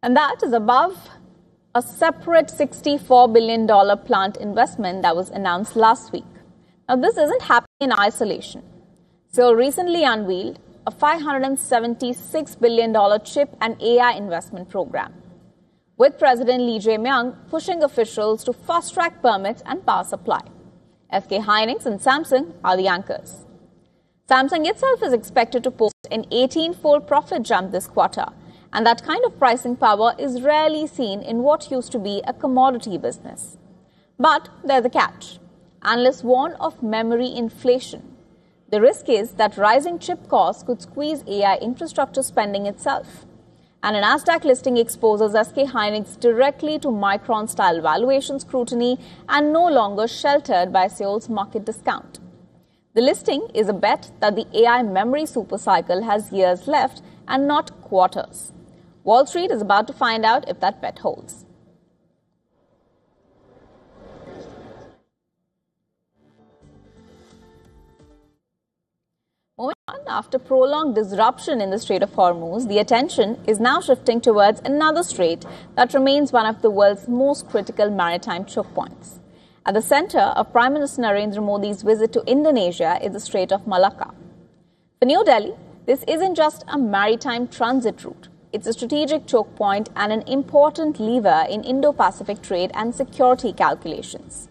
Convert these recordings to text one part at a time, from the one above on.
And that is above a separate $64 billion plant investment that was announced last week. Now, this isn't happening in isolation. Seoul recently unveiled a $576 billion chip and AI investment program, with President Lee Jae-myung pushing officials to fast-track permits and power supply. SK Hynix and Samsung are the anchors. Samsung itself is expected to post an 18-fold profit jump this quarter, and that kind of pricing power is rarely seen in what used to be a commodity business. But there's a catch. Analysts warn of memory inflation. The risk is that rising chip costs could squeeze AI infrastructure spending itself. And an Nasdaq listing exposes SK Hynix directly to Micron-style valuation scrutiny and no longer sheltered by Seoul's market discount. The listing is a bet that the AI memory supercycle has years left and not quarters. Wall Street is about to find out if that bet holds. Moving on, after prolonged disruption in the Strait of Hormuz, the attention is now shifting towards another strait that remains one of the world's most critical maritime choke points. At the center of Prime Minister Narendra Modi's visit to Indonesia is the Strait of Malacca. For New Delhi, this isn't just a maritime transit route. It's a strategic choke point and an important lever in Indo-Pacific trade and security calculations.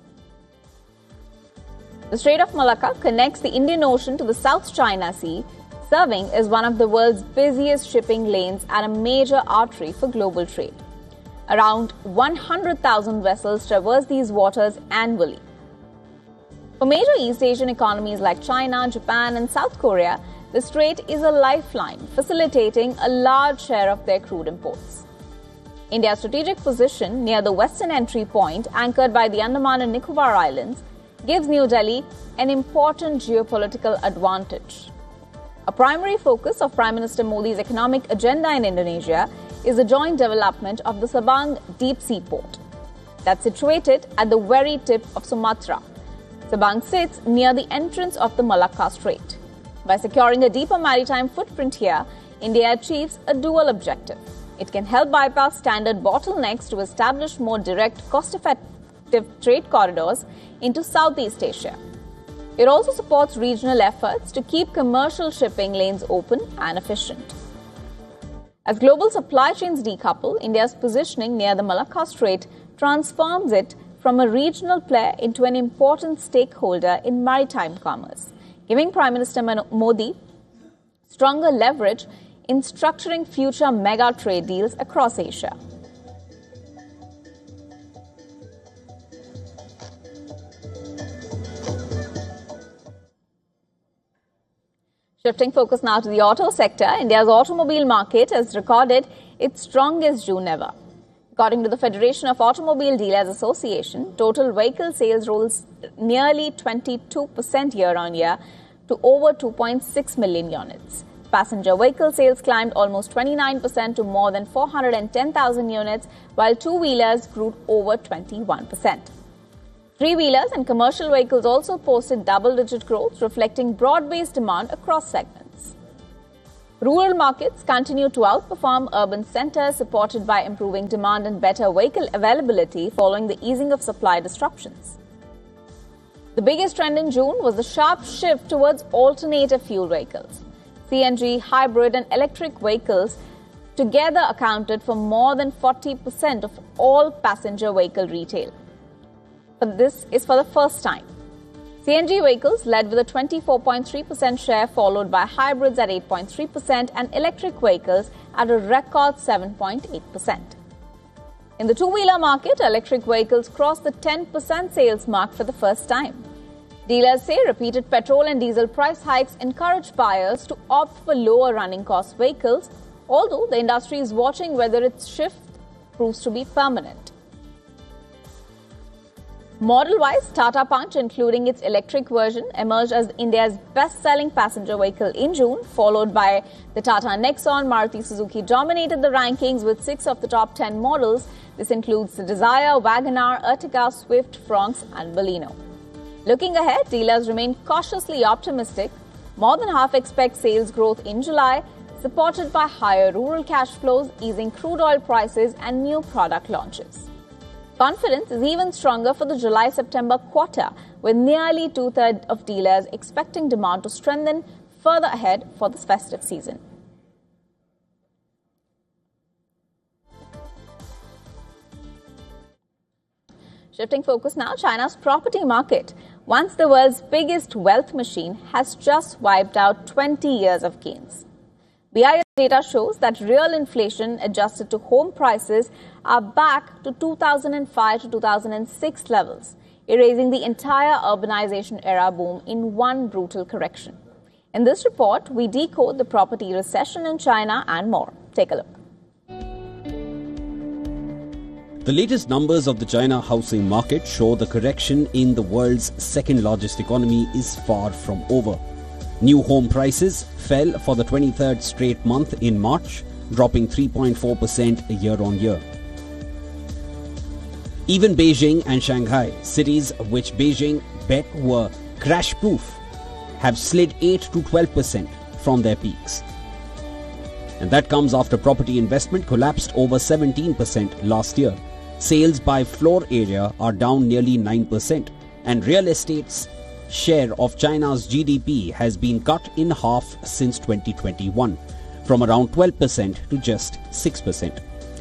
The Strait of Malacca connects the Indian Ocean to the South China Sea, serving as one of the world's busiest shipping lanes and a major artery for global trade. Around 100,000 vessels traverse these waters annually. For major East Asian economies like China, Japan, and South Korea, the strait is a lifeline, facilitating a large share of their crude imports. India's strategic position near the western entry point, anchored by the Andaman and Nicobar Islands, gives New Delhi an important geopolitical advantage. A primary focus of Prime Minister Modi's economic agenda in Indonesia is the joint development of the Sabang deep-sea port that's situated at the very tip of Sumatra. Sabang sits near the entrance of the Malacca Strait. By securing a deeper maritime footprint here, India achieves a dual objective. It can help bypass standard bottlenecks to establish more direct, cost-effective trade corridors into Southeast Asia. It also supports regional efforts to keep commercial shipping lanes open and efficient. As global supply chains decouple, India's positioning near the Malacca Strait transforms it from a regional player into an important stakeholder in maritime commerce, giving Prime Minister Modi stronger leverage in structuring future mega trade deals across Asia. Shifting focus now to the auto sector, India's automobile market has recorded its strongest June ever. According to the Federation of Automobile Dealers Association, total vehicle sales rose nearly 22% year-on-year to over 2.6 million units. Passenger vehicle sales climbed almost 29% to more than 410,000 units, while two-wheelers grew over 21%. Three-wheelers and commercial vehicles also posted double-digit growth, reflecting broad-based demand across segments. Rural markets continue to outperform urban centers, supported by improving demand and better vehicle availability following the easing of supply disruptions. The biggest trend in June was the sharp shift towards alternative fuel vehicles. CNG, hybrid, and electric vehicles together accounted for more than 40% of all passenger vehicle retail. But this is for the first time. CNG vehicles led with a 24.3% share, followed by hybrids at 8.3% and electric vehicles at a record 7.8%. In the two-wheeler market, electric vehicles crossed the 10% sales mark for the first time. Dealers say repeated petrol and diesel price hikes encourage buyers to opt for lower running cost vehicles, although the industry is watching whether its shift proves to be permanent. Model-wise, Tata Punch, including its electric version, emerged as India's best-selling passenger vehicle in June, followed by the Tata Nexon. Maruti Suzuki dominated the rankings with 6 of the top 10 models. This includes the Dzire, WagonR, Ertiga, Swift, Fronx and Baleno. Looking ahead, dealers remain cautiously optimistic. More than half expect sales growth in July, supported by higher rural cash flows, easing crude oil prices and new product launches. Confidence is even stronger for the July-September quarter, with nearly two-thirds of dealers expecting demand to strengthen further ahead for this festive season. Shifting focus now, China's property market, once the world's biggest wealth machine, has just wiped out 20 years of gains. BIS data shows that real inflation adjusted to home prices are back to 2005 to 2006 levels, erasing the entire urbanization era boom in one brutal correction. In this report, we decode the property recession in China and more. Take a look. The latest numbers of the China housing market show the correction in the world's second largest economy is far from over. New home prices fell for the 23rd straight month in March, dropping 3.4% year-on-year. Even Beijing and Shanghai, cities which Beijing bet were crash-proof, have slid 8 to 12% from their peaks. And that comes after property investment collapsed over 17% last year. Sales by floor area are down nearly 9%, and real estate's share of China's GDP has been cut in half since 2021, from around 12% to just 6%.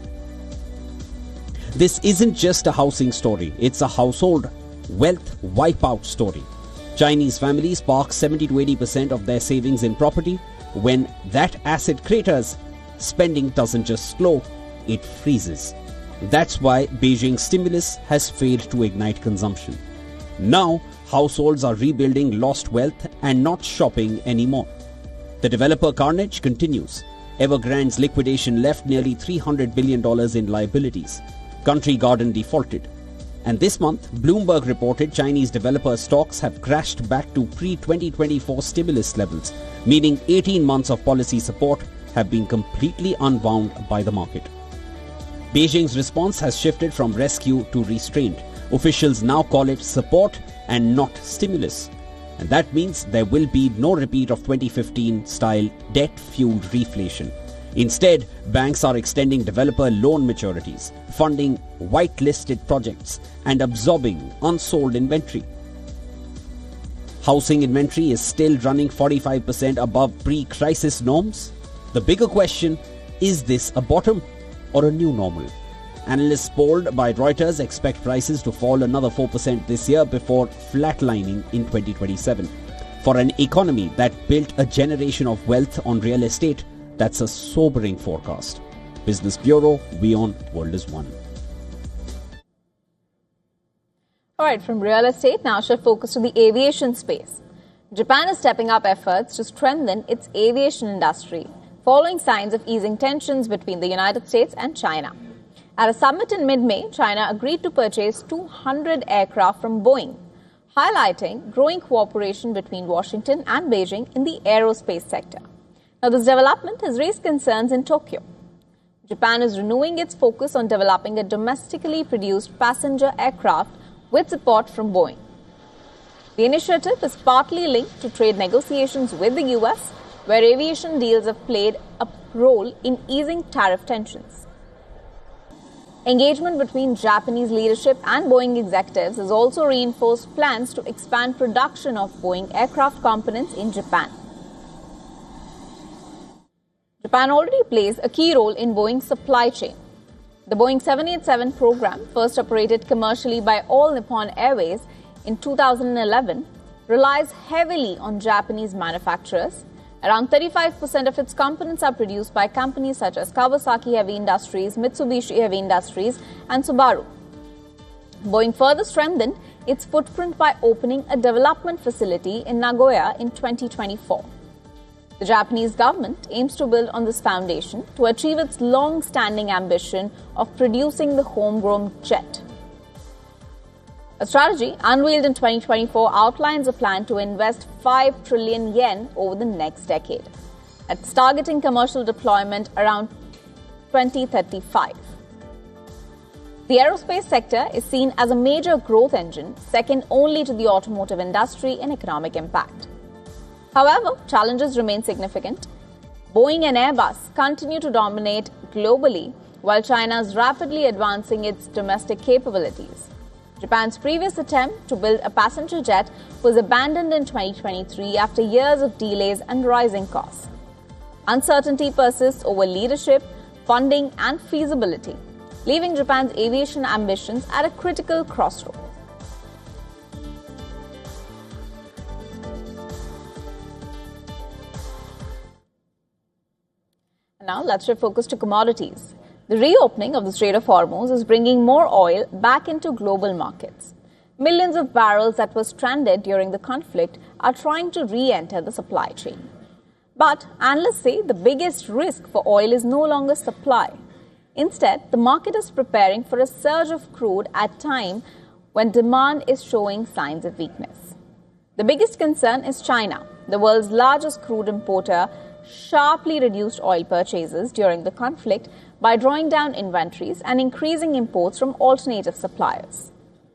This isn't just a housing story, it's a household wealth wipeout story. Chinese families park 70 to 80% of their savings in property. When that asset craters, spending doesn't just slow, it freezes. That's why Beijing's stimulus has failed to ignite consumption. Now, households are rebuilding lost wealth and not shopping anymore. The developer carnage continues. Evergrande's liquidation left nearly $300 billion in liabilities. Country Garden defaulted. And this month, Bloomberg reported Chinese developer stocks have crashed back to pre-2024 stimulus levels, meaning 18 months of policy support have been completely unwound by the market. Beijing's response has shifted from rescue to restraint. Officials now call it support and not stimulus. And that means there will be no repeat of 2015-style debt-fueled reflation. Instead, banks are extending developer loan maturities, funding whitelisted projects, and absorbing unsold inventory. Housing inventory is still running 45% above pre-crisis norms. The bigger question, is this a bottom or a new normal? Analysts polled by Reuters expect prices to fall another 4% this year before flatlining in 2027. For an economy that built a generation of wealth on real estate, that's a sobering forecast. Business Bureau, WION, World is One. All right, from real estate, now shift focus to the aviation space. Japan is stepping up efforts to strengthen its aviation industry, following signs of easing tensions between the United States and China. At a summit in mid-May, China agreed to purchase 200 aircraft from Boeing, highlighting growing cooperation between Washington and Beijing in the aerospace sector. Now, this development has raised concerns in Tokyo. Japan is renewing its focus on developing a domestically produced passenger aircraft with support from Boeing. The initiative is partly linked to trade negotiations with the US, where aviation deals have played a role in easing tariff tensions. Engagement between Japanese leadership and Boeing executives has also reinforced plans to expand production of Boeing aircraft components in Japan. Japan already plays a key role in Boeing's supply chain. The Boeing 787 program, first operated commercially by All Nippon Airways in 2011, relies heavily on Japanese manufacturers. Around 35% of its components are produced by companies such as Kawasaki Heavy Industries, Mitsubishi Heavy Industries, and Subaru. Boeing further strengthened its footprint by opening a development facility in Nagoya in 2024. The Japanese government aims to build on this foundation to achieve its long-standing ambition of producing the homegrown jet. A strategy unveiled in 2024 outlines a plan to invest 5 trillion yen over the next decade. It's targeting commercial deployment around 2035. The aerospace sector is seen as a major growth engine, second only to the automotive industry in economic impact. However, challenges remain significant. Boeing and Airbus continue to dominate globally, while China is rapidly advancing its domestic capabilities. Japan's previous attempt to build a passenger jet was abandoned in 2023 after years of delays and rising costs. Uncertainty persists over leadership, funding, and feasibility, leaving Japan's aviation ambitions at a critical crossroads. Now let's shift focus to commodities. The reopening of the Strait of Hormuz is bringing more oil back into global markets. Millions of barrels that were stranded during the conflict are trying to re-enter the supply chain. But analysts say the biggest risk for oil is no longer supply. Instead, the market is preparing for a surge of crude at a time when demand is showing signs of weakness. The biggest concern is China, the world's largest crude importer, sharply reduced oil purchases during the conflict by drawing down inventories and increasing imports from alternative suppliers.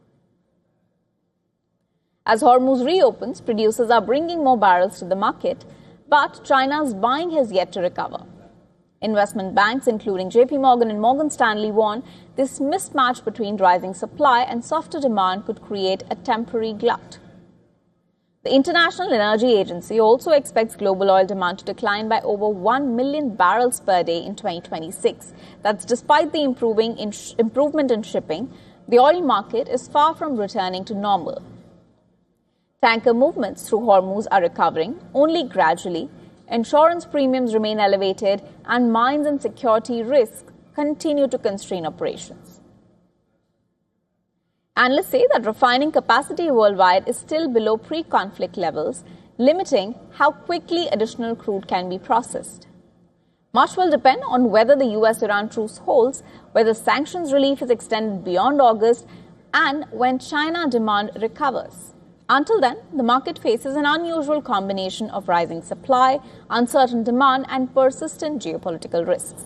As Hormuz reopens, producers are bringing more barrels to the market, but China's buying has yet to recover. Investment banks, including JP Morgan and Morgan Stanley, warn this mismatch between rising supply and softer demand could create a temporary glut. The International Energy Agency also expects global oil demand to decline by over 1 million barrels per day in 2026. That's despite the improvement in shipping, the oil market is far from returning to normal. Tanker movements through Hormuz are recovering, only gradually. Insurance premiums remain elevated, and mines and security risks continue to constrain operations. Analysts say that refining capacity worldwide is still below pre-conflict levels, limiting how quickly additional crude can be processed. Much will depend on whether the US-Iran truce holds, whether sanctions relief is extended beyond August, and when China demand recovers. Until then, the market faces an unusual combination of rising supply, uncertain demand, and persistent geopolitical risks.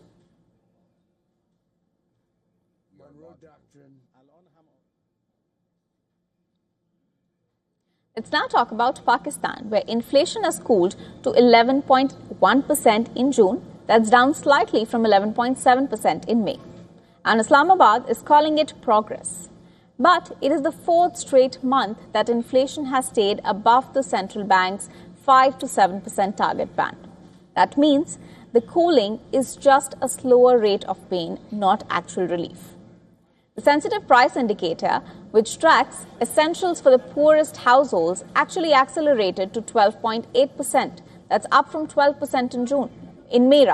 Let's now talk about Pakistan, where inflation has cooled to 11.1% in June. That's down slightly from 11.7% in May. And Islamabad is calling it progress. But it is the fourth straight month that inflation has stayed above the central bank's 5 to 7% target band. That means the cooling is just a slower rate of pain, not actual relief. The sensitive price indicator, which tracks essentials for the poorest households, actually accelerated to 12.8%. That's up from 12% in May.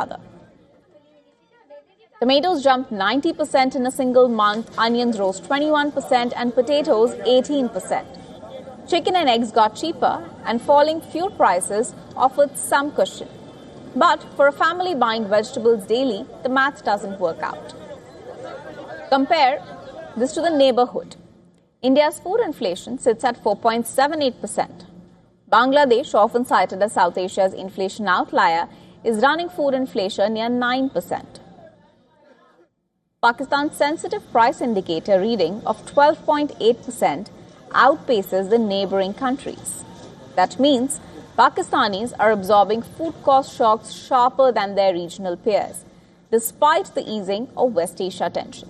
Tomatoes jumped 90% in a single month, onions rose 21%, and potatoes 18%. Chicken and eggs got cheaper, and falling fuel prices offered some cushion. But for a family buying vegetables daily, the math doesn't work out. Compare this to the neighborhood. India's food inflation sits at 4.78%. Bangladesh, often cited as South Asia's inflation outlier, is running food inflation near 9%. Pakistan's sensitive price indicator reading of 12.8% outpaces the neighboring countries. That means Pakistanis are absorbing food cost shocks sharper than their regional peers, despite the easing of West Asia tensions.